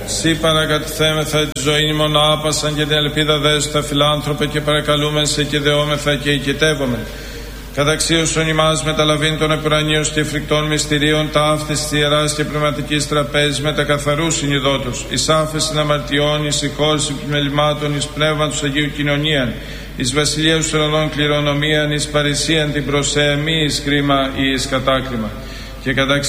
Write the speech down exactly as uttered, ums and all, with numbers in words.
Σύ παρακατηθέμεθα τη ζωή ημών άπασαν και την ελπίδα δέστα φιλάνθρωπε και παρακαλούμε σε και δεόμεθα και οικητεύομαι. Καταξίωσον ημάς μεταλαβήν των επουρανίων και φρικτών μυστηρίων τα αύτης της ιεράς και πνευματικής τραπέζης με τα καθαρούς συνειδότους, εις άφεσιν αμαρτιών, εις συγχώρηση πλημελημάτων, εις πνεύματος Αγίου κοινωνίαν, εις βασιλείας ουρανών κληρονομίαν, εις παρησίαν την προσέμη, εις κρίμα ή εις κατάκριμα. Και